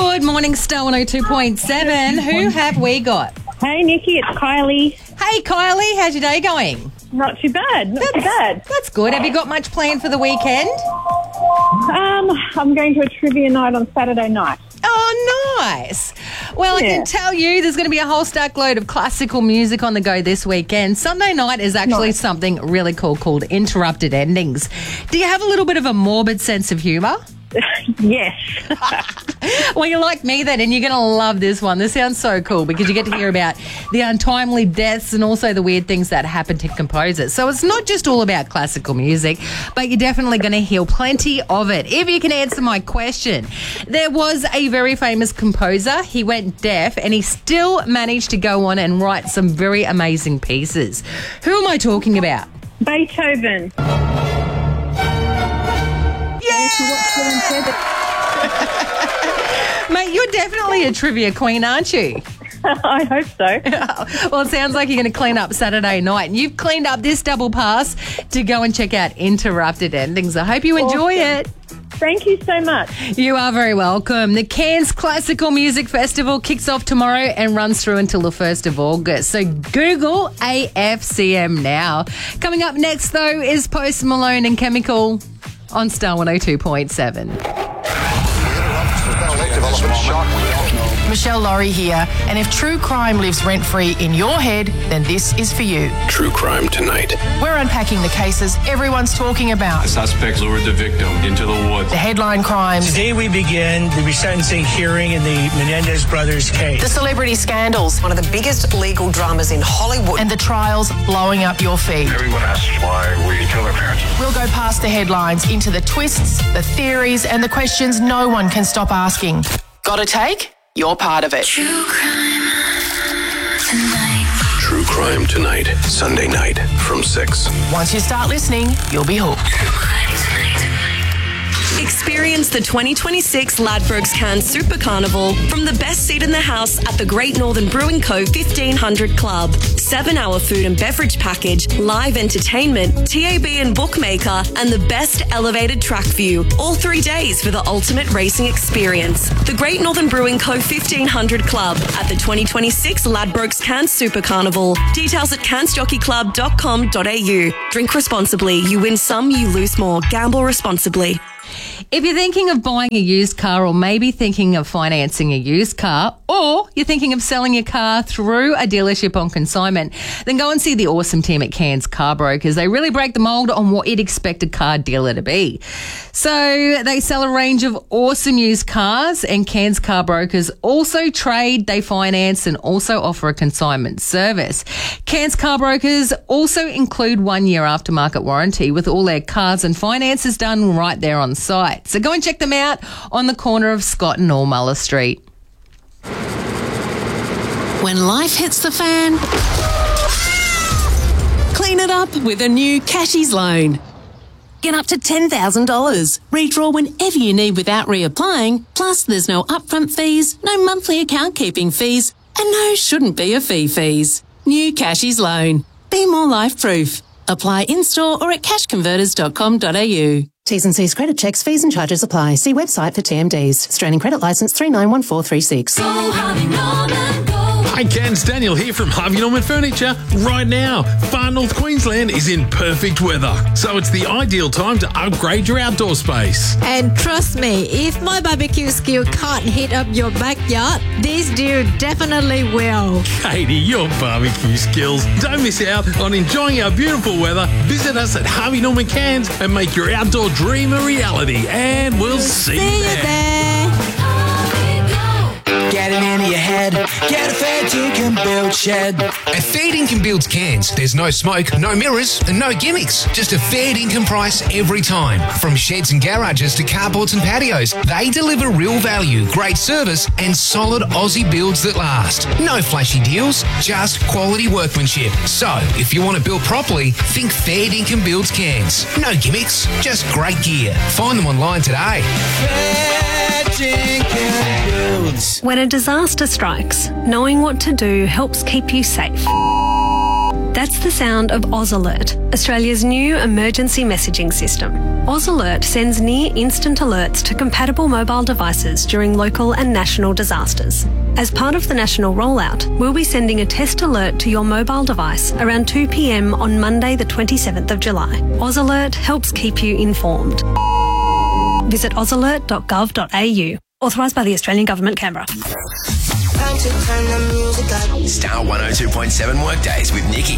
Good morning, Star 102.7. Who have we got? Hey, Nikki, it's Kylie. Hey, Kylie, how's your day going? Not too bad, not too bad. That's good. Have you got much planned for the weekend? I'm going to a trivia night on Saturday night. Oh, nice. Well, I can tell you there's going to be a whole stack load of classical music on the go this weekend. Sunday night is actually something really cool called Interrupted Endings. Do you have a little bit of a morbid sense of humour? Yes. Well, you're like me then, and you're going to love this one. This sounds so cool because you get to hear about the untimely deaths and also the weird things that happen to composers. So it's not just all about classical music, but you're definitely going to hear plenty of it. If you can answer my question, there was a very famous composer. He went deaf and he still managed to go on and write some very amazing pieces. Who am I talking about? Beethoven. Mate, you're definitely a trivia queen, aren't you? I hope so. Well, it sounds like you're going to clean up Saturday night. And you've cleaned up this double pass to go and check out Interrupted Endings. I hope you enjoy it. Thank you so much. You are very welcome. The Cairns Classical Music Festival kicks off tomorrow and runs through until the 1st of August. So Google AFCM now. Coming up next, though, is Post Malone and Chemical on Star 102.7. Michelle Laurie here, and if true crime lives rent-free in your head, then this is for you. True Crime Tonight. We're unpacking the cases everyone's talking about. The suspect lured the victim into the woods. The headline crimes. Today we begin the resentencing hearing in the Menendez brothers case. The celebrity scandals. One of the biggest legal dramas in Hollywood. And the trials blowing up your feed. Everyone asks why we kill our parents. We'll go past the headlines into the twists, the theories, and the questions no one can stop asking. Got a take? You're part of it. True Crime Tonight. True Crime Tonight, Sunday night from 6. Once you start listening, you'll be hooked. True Crime Tonight. Experience the 2026 Ladbrokes Cairns Super Carnival from the best seat in the house at the Great Northern Brewing Co. 1500 Club. 7-hour food and beverage package, live entertainment, TAB and bookmaker, and the best elevated track view. All 3 days for the ultimate racing experience. The Great Northern Brewing Co. 1500 Club at the 2026 Ladbrokes Cairns Super Carnival. Details at cairnsjockeyclub.com.au. Drink responsibly. You win some, you lose more. Gamble responsibly. If you're thinking of buying a used car or maybe thinking of financing a used car, or you're thinking of selling your car through a dealership on consignment, then go and see the awesome team at Cairns Car Brokers. They really break the mould on what you'd expect a car dealer to be. So they sell a range of awesome used cars, and Cairns Car Brokers also trade, they finance, and also offer a consignment service. Cairns Car Brokers also include 1 year aftermarket warranty with all their cars and finances done right there on site. So go and check them out on the corner of Scott and Allmuller Street. When life hits the fan, clean it up with a new Cashies loan. Get up to $10,000. Redraw whenever you need without reapplying. Plus, there's no upfront fees, no monthly account keeping fees, and no shouldn't be a fees. New Cashies loan. Be more life proof. Apply in-store or at cashconverters.com.au. T's and C's credit checks, fees and charges apply. See website for TMDs. Australian Credit Licence 391436. Go Harvey Norman, go. Hi Cairns, Daniel here from Harvey Norman Furniture. Right now, Far North Queensland is in perfect weather, so it's the ideal time to upgrade your outdoor space. And trust me, if my barbecue skill can't heat up your backyard, this dude definitely will. Katie, your barbecue skills. Don't miss out on enjoying our beautiful weather. Visit us at Harvey Norman Cairns and make your outdoor dream a reality. And we'll see you there. Get it into your head. Get a Fair Dinkum Build shed. At Fair Dinkum Builds Cairns, there's no smoke, no mirrors, and no gimmicks. Just a fair dinkum price every time. From sheds and garages to carports and patios, they deliver real value, great service, and solid Aussie builds that last. No flashy deals, just quality workmanship. So, if you want to build properly, think Fair Dinkum Builds Cairns. No gimmicks, just great gear. Find them online today. Fair Dinkum Builds. When a disaster strikes, knowing what to do helps keep you safe. That's the sound of Oz Alert, Australia's new emergency messaging system. Oz Alert sends near-instant alerts to compatible mobile devices during local and national disasters. As part of the national rollout, we'll be sending a test alert to your mobile device around 2 p.m. on Monday the 27th of July. Oz Alert helps keep you informed. Visit ozalert.gov.au. Authorised by the Australian Government, Canberra. Star 102.7 Workdays with Nikki.